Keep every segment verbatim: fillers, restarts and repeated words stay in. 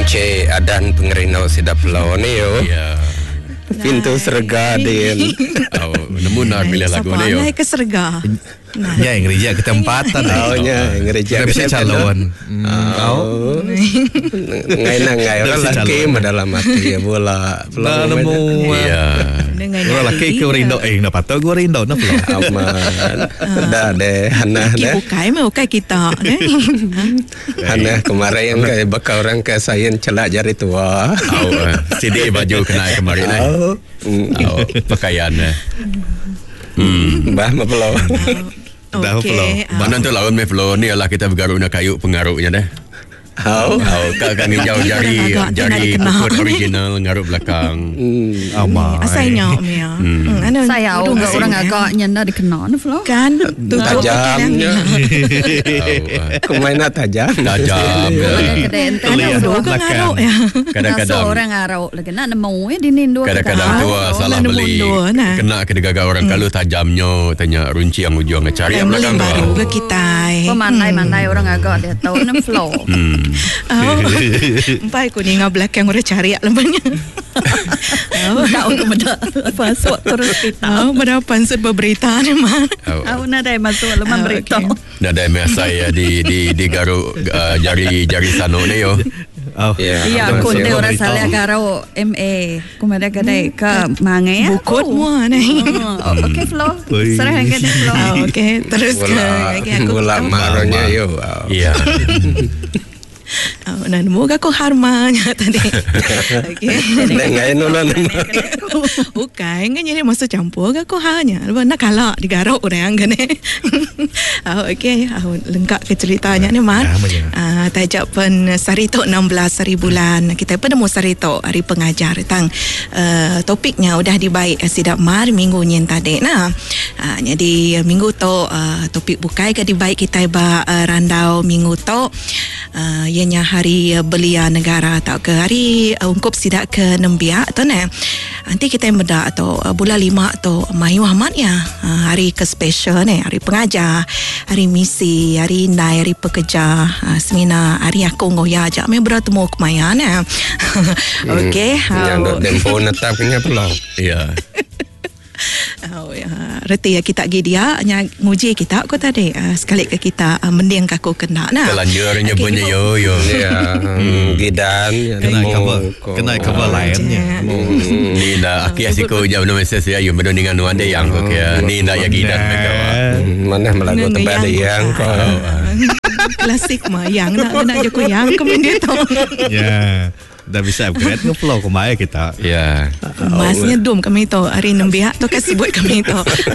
Encik Adan pengerino sidap pulau ni yo. Ya. Pintu serga din. Oh, nemu nak pilih lagu ni yo. Naik ke serga. Nah. Ya, yang rejak ketempatan. Oh, nya, yang rejak bisa calon. Oh. Ngai na ngai orang laki dalam hati ya bola. Nah, nemu. Iya. Orang laki ke rindo eh nak patut gua rindo nak pulau. Aman. Dah deh, Hana deh. Bukai me bukai kita. Hana kemarin yang bakal orang ke sayan celak jari tua. Oh, C D baju kena kemarin ni. Oh. Oh, pakaian. Hmm. Mbah mapelo. Dah flow. Mana tu lawan me flow ni ialah kita bergaruk nak kayu pengaruknya dah. Oh, oh kak kan hijau jari jari kukut original ngaruk belakang. Amai. Asalnya Mia. Saya juga orang agaknya nak dikenal ni flow. Kan tajamnya. Kemana tajam? Tajam. Kadang-kadang Kadang-kadang orang ngaruk lagi nak nemu eh di nindu. Kadang-kadang tua salah beli. Kena ke degaga orang kalau tajamnya tanya runci yang ujung cari yang belakang baru ke kita. Pemandai-mandai orang agak dia tahu ni flow. Oh, baik aku ni ngah belakang orang cari lembannya. Oh, tahu tu benda masuk terus kita. Oh, benda pansut berberita ni mah. Aku nak ada masuk lemban berita. Nak ada saya di di di garuk uh, jari jari sano ni yo. Oh, ya, yeah, aku ni orang salah garau M A. Kemudian kedai ke mangai ya. Bukut mua ni. Okey flow. Serah ke flow. Okey, terus ke. Bola maronya yo. Iya. Oh, nan mo ka ko harmanya tadi. Okey. Dengai nolon. Bukan kan jadi masuk campur ka ko hanya. Nak kalah digaruk orang kan eh. Oh, okey. Oh, lengkap ke ceritanya ni man. Ah, tajak pen Sarito enam belas hari bulan. Kita pun nemu Sarito hari pengajar tang uh, topiknya udah dibaik sidap mar minggu nyen tadi. Nah. Uh, jadi minggu tu uh, topik bukai ke dibaik kita ba uh, randau minggu tu uh, ianya hari uh, belia negara atau ke hari uh, ungkup sidak ke nembia tu ne. Nanti kita yang beda atau uh, bulan lima tu Mayu Ahmad ya. Uh, hari ke special ni, hari pengajar, hari misi, hari nai, hari pekerja, uh, semina hari aku ngoya aja me bertemu kemayan ya. Okey. Yang dok tempo netapnya pelong. Ya. Oh ya, reti ya kita gi dia nya nguji kita ko tadi uh, sekali ke kita uh, mending kaku kena nah. Kelanjurnya okay, punya yo yo. Ya, gidan kena cover kena cover lainnya. Ni dah aki asiko jauh nama saya saya yo dengan nuan dia yang okey. Ni dah ya gidan mereka. Mana melagu tempat dia yang ko. Klasik mah yang nak nak je ko yang kemudian tu. Ya. Dah bisa upgrade nge-flow kemaya kita. Ya. Masnya dom kami tu hari nembia tu kasih buat kami tu.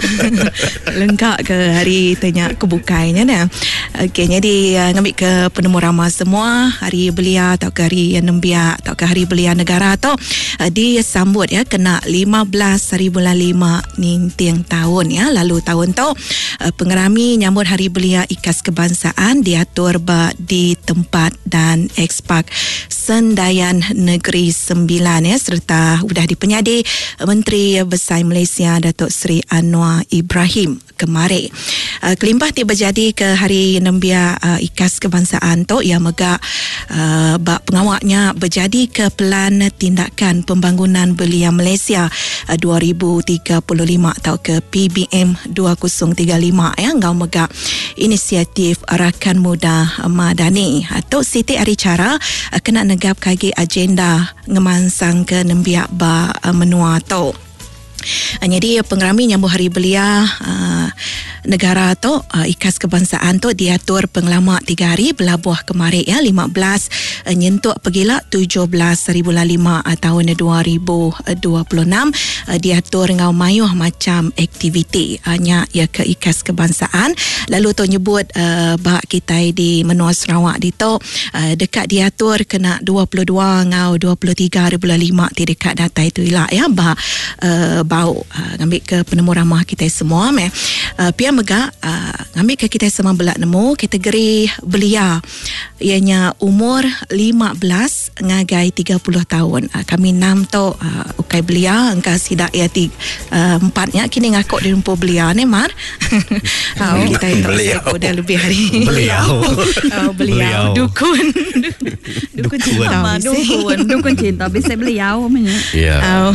Lengkap ke hari tanya kebukainya dah. Okey, jadi uh, ngambil ke penemu ramah semua hari belia atau ke hari nembia atau ke hari belia negara tu uh, disambut ya kena lima belas hari bulan lima ninting tahun ya. Lalu tahun tu uh, pengerami nyambut hari belia ikas kebangsaan diatur ba di tempat dan ekspak Sendayan Negeri Sembilan ya, serta sudah dipenyadi Menteri Besar Malaysia Datuk Seri Anwar Ibrahim kemarin. Uh, kelimpah tiba jadi ke hari nembia uh, ikas kebangsaan tu yang megak uh, bak pengawaknya berjadi ke Pelan Tindakan Pembangunan Belia Malaysia uh, dua ribu tiga puluh lima atau ke P B M dua ribu tiga puluh lima ya, ngau megak inisiatif Rakan Muda Madani atau Siti Aricara uh, kena negap kagi agenda ngemansang ke nembia ba uh, menua tu. Jadi pengerami nyambut hari belia uh, negara tu uh, ikas kebangsaan tu diatur pengelama tiga hari belabuh kemarin ya lima belas uh, nyentuk pergilah tujuh belas hari bulan lima uh, tahun dua ribu dua puluh enam uh, diatur ngau mayuh macam aktiviti hanya uh, ya ke ikas kebangsaan. Lalu tu nyebut uh, bak kita di menua Sarawak di tu uh, dekat diatur kena dua puluh dua ngau dua puluh tiga hari bulan lima ti dekat data itu ilah ya bak uh, bau uh, ngambil ke penemu ramah kita semua meh uh, pia megak uh, ngambil ke kita semua belak nemu kategori belia ianya umur lima belas ngagai tiga puluh tahun. Uh, kami enam tu uh, ukai belia engkau sidak ya tiga uh, empatnya kini ngakok di rumpu belia ni Mar. Oh, kita itu saya dah lebih hari. Beliau. Oh, beliau dukun. Dukun cinta. Dukun, dukun cinta bisa beliau namanya. Ya. Oh.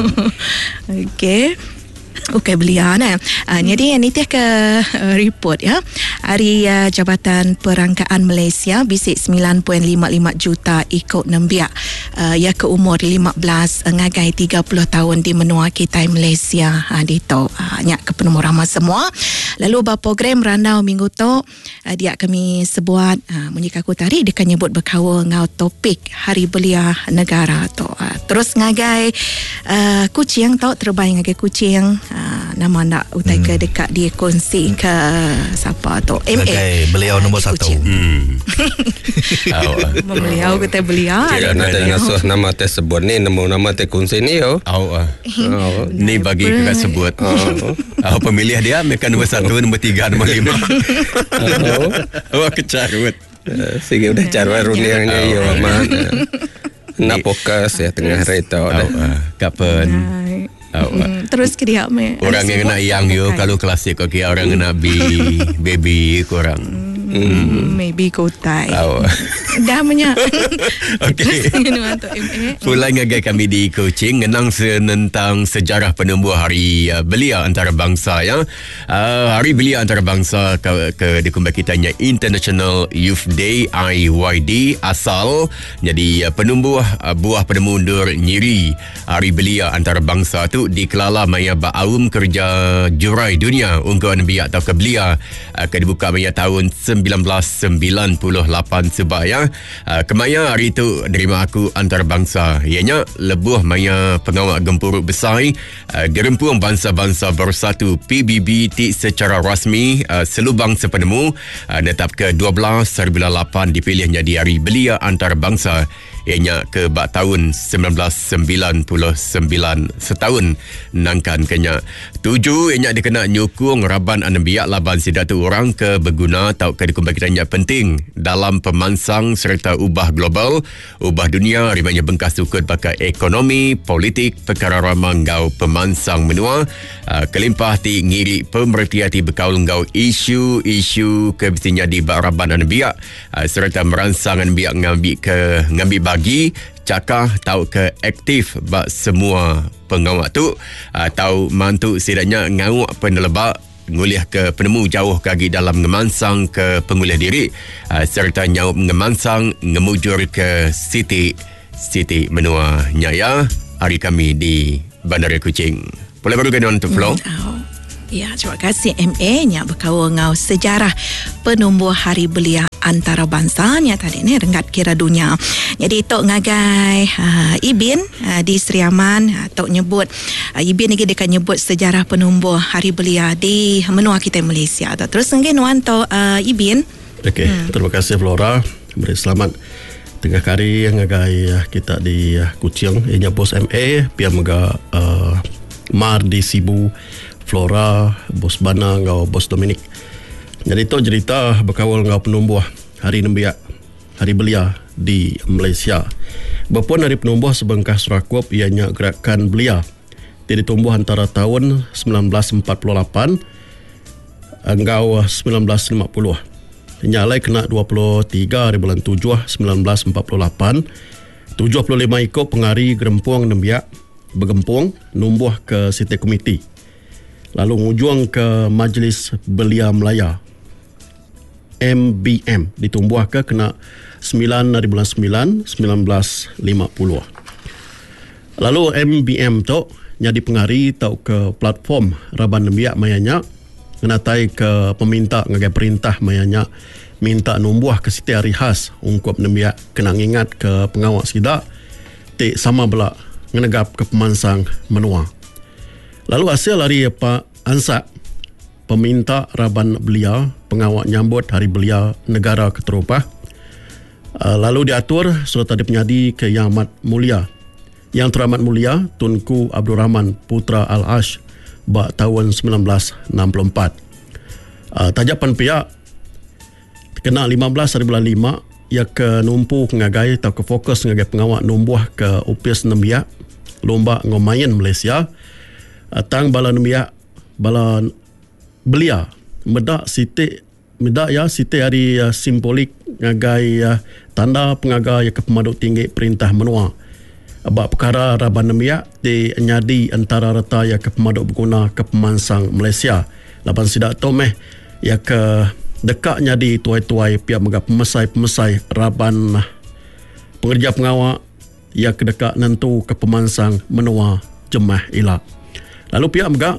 Okey. Okey, belia nah. Uh, jadi ini dia ke uh, report ya. Hari uh, Jabatan Perangkaan Malaysia bisik sembilan perpuluhan lima lima juta ikut nembiak uh, ya ke umur lima belas uh, ngagai tiga puluh tahun di menua kita Malaysia. Ha uh, dito uh, nyak ke penemu ramai semua. Lalu ba program randau minggu tu uh, dia kami sebuat uh, munyik aku tadi dekat nyebut berkawa ngau topik Hari Belia Negara tu. Uh, terus ngagai uh, kucing tau terbaik ngagai kucing. Uh, nama nak utai ke dekat dia kongsi ke siapa tu M A okay, beliau nombor satu. Hmm. Beliau kata beliau. Kira nak tanya sos nama teh sebut ni nombor nama teh kongsi ni yo. Oh, uh. oh. Ni bagi kakak sebut. Oh. Oh, pemilih dia mereka nombor satu, nombor tiga, nombor lima. Oh, kecarut. Sige udah cara runiangnya yo mana. Nak fokus ya tengah hari tu. Kapan? Oh, mm, terus ke dia me, orang yang kena yang you kalau klasik okey orang kena B baby kurang mm, mm. maybe kotai oh. dah banyak okey pula ngagai kami di coaching ngenang tentang sejarah penembuh Hari uh, Belia Antarabangsa ya. Uh, Hari Belia Antarabangsa ke, ke dikumbang kitanya International Youth Day I Y D asal jadi uh, penumbuh uh, buah penemundur nyiri Hari Belia Antarabangsa tu dikelala maya ba'aum kerja jurai dunia ungguan biak atau kebelia akan dibuka maya tahun sembilan belas sembilan puluh lapan sebaya uh, kemaya hari itu derima aku antarabangsa ianya lebuh maya pengawal gempuruk besar uh, gerempuang bangsa-bangsa bersatu P B B T secara rasmi uh, selubang sepenemu uh, netap ke dua belas bulan lapan dipilih jadi Hari Belia Antarabangsa ianya ke bak tahun sembilan belas sembilan puluh sembilan setahun nangkan kenya tujuh ianya dikena nyukung raban anambiak laban sidatu orang ke berguna atau ke dikumbangkitannya penting dalam pemansang serta ubah global ubah dunia rimanya bengkas sukut pakai ekonomi politik perkara ramang gau pemansang menua uh, kelimpah ti ngiri pemerhatiati berkaul gau isu-isu kebisinya di bak raban anambiak uh, serta meransang anambiak ngambil ke ngambil bagi cakah tau ke aktif bak semua pengawak tu atau mantu sidanya ngawak penelebak nguliah ke penemu jauh kaki dalam ngemansang ke penguliah diri serta nyawak ngemansang ngemujur ke Siti Siti Menua Nyaya hari kami di Bandar Kuching. Boleh baru kena untuk flow? Oh. Ya, terima kasih M A nya berkawa ngau sejarah penumbuh Hari Belia Antarabangsa nya tadi ni renggat kira dunia. Jadi tok ngagai uh, Ibin uh, di Seri Aman uh, tok nyebut uh, Ibin lagi dekat nyebut sejarah penumbuh Hari Belia di menua kita Malaysia. Terus nggen wan tok uh, Ibin. Okey, hmm. terima kasih Flora. Beri selamat tengah kari yang ngagai kita di uh, Kuching ianya bos M A pia mega uh, Mar di Sibu Flora, bos Bana, ngau bos Dominic. Jadi itu cerita berkawal ngau penumbuh Hari Nembiak, Hari Belia di Malaysia. Bapun Hari Penumbuh sebengkah Surakup ianya gerakan belia. Dia ditumbuh antara tahun sembilan belas empat puluh lapan ngau sembilan belas lima puluh. Nyalai kena dua puluh tiga hari bulan tujuh sembilan belas empat puluh lapan. tujuh puluh lima ikut pengari gerempuang Nembiak bergempung numbuh ke Siti Komiti. Lalu ngujung ke Majlis Belia Melaya M B M ditumbuh ke kena sembilan hari bulan sembilan sembilan belas lima puluh. Lalu M B M tu jadi pengari tau ke platform Raban Nembiak mayanya ngenatai ke peminta ngagai perintah mayanya minta numbuh ke Siti Hari Khas ungkup Nembiak kena ingat ke pengawak sidak ti sama belak ngenegap ke pemansang menua. Lalu hasil hari Pak Ansak peminta Raban Belia pengawak nyambut Hari Belia Negara Keterupah. Uh, lalu diatur surat tadi penyadi ke Yang Amat Mulia. Yang Teramat Mulia Tunku Abdul Rahman Putra Al-Ash bak tahun sembilan belas enam puluh empat. Uh, tajapan pihak kena lima belas hari bulan lima ya ke numpu ngagai atau ke fokus ngagai pengawak numbuh ke upis nembia lomba ngomayan Malaysia atang bala nembia bala belia medak siti medak ya siti hari uh, simbolik ngagai uh, tanda pengaga ya ke pemaduk tinggi perintah menua abak perkara raban nembia di nyadi antara rata ya ke pemaduk berguna ke pemansang Malaysia lapan sidak tomeh ya ke dekaknya di tuai-tuai pihak megah pemesai-pemesai raban pengerja pengawak ia kedekat nentu ke pemansang menua Jemaah Ila. Lalu pihak megah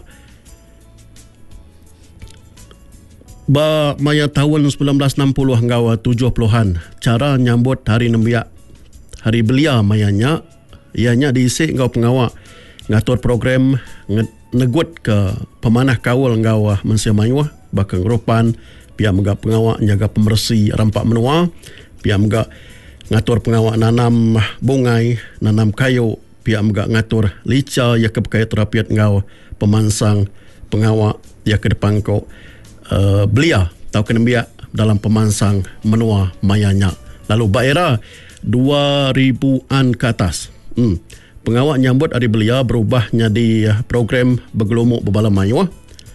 ba maya tahun sembilan belas enam puluh hingga tujuh puluhan cara nyambut hari nembiak hari belia mayanya ianya diisi ngau pengawak ngatur program negut ke pemanah kawal ngau mensia mayuah bakang rupan pihak megak pengawak jaga pembersih rampak menua, pihak megak ngatur pengawak nanam bungai, nanam kayu, pihak megak ngatur lica ya ke berkait terapiat ngau pemansang pengawak ya ke depan kau uh, belia tau kena biak dalam pemansang menua mayanya. Lalu baera dua ribuan ke atas. Hmm. Pengawak nyambut hari belia berubah jadi program bergelumuk berbala mayuah.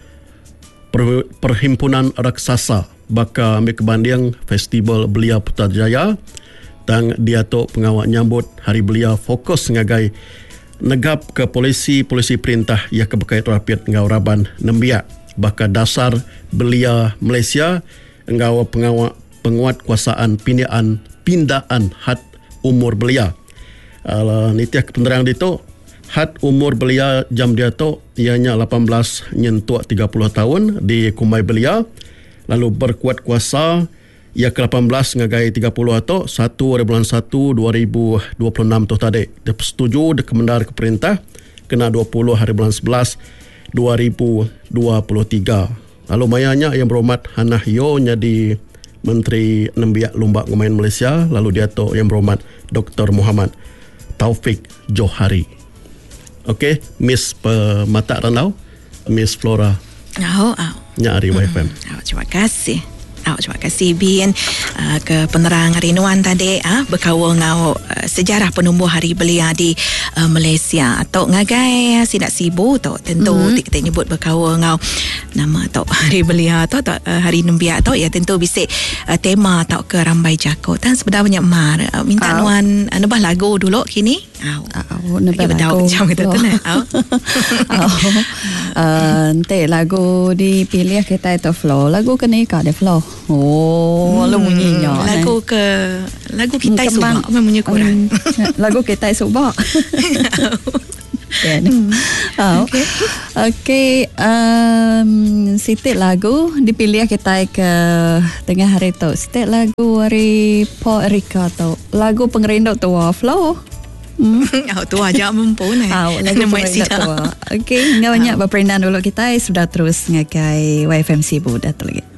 Per, Perhimpunan Raksasa baka ambil kebanding Festival Belia Putrajaya dan dia tu pengawak nyambut hari belia fokus ngagai negap ke polisi polisi perintah ya ke berkait rapiat ngau raban nembiak baka dasar belia Malaysia ngau pengawak penguat kuasaan pindaan pindaan had umur belia uh, nitiah kependerang itu had umur belia jam dia tu ianya lapan belas nyentuh tiga puluh tahun di Kumai Belia. Lalu berkuat kuasa ia ke lapan belas ngagai tiga puluh atau satu bulan satu dua ribu dua puluh enam tu tadi. Dia setuju dia kemendar ke perintah kena dua puluh hari bulan sebelas dua ribu dua puluh tiga. Lalu mayanya yang berhormat Hannah Yo jadi Menteri Nembiak Lumbak Ngomayan Malaysia. Lalu dia tu yang berhormat Doktor Muhammad Taufik Johari. Okey, Miss Pemata Ranau, Miss Flora. Oh, oh. Nya Ari Y F M. Oh, terima kasih. Oh, terima kasih Bin uh, ke penerang hari Nuan tadi ah uh, berkawal ngau uh, sejarah penumbuh hari belia di uh, Malaysia atau ngagai sidak sibu tu tentu mm-hmm. kita nyebut berkawal ngau nama atau hari belia atau uh, hari nembiak atau ya tentu bisik uh, tema atau ke rambai jako dan sebenarnya mar uh, minta oh. Nuan uh, nebah lagu dulu kini. Au. Au nebah lagu. Macam kita tu nah. Au. Nanti lagu dipilih kita itu flow lagu kena ikat deh flow. Oh, hmm, lagu bunyinya. Lagu ke lagu kita subak mempunyai kurang. Lagu kita subak. Kan. Oh. Okey. Okey, um sitik lagu dipilih kita ke tengah hari tu. Sitik lagu hari Paul Erika tu. Lagu pengerindok tu flow. Hmm. Oh, tu aja mampu nah. Oh, lagu pengerindok tu. Okey, enggak banyak berperindan dulu kita sudah terus ngakai Y F M Sibu dah tu lagi.